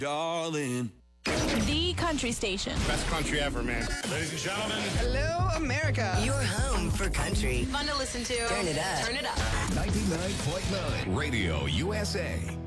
darling. The country station. Best country ever, man. Ladies and gentlemen. Hello, America. Your home for country. Fun to listen to. Turn it up. Turn it up. 99.9 Radio USA.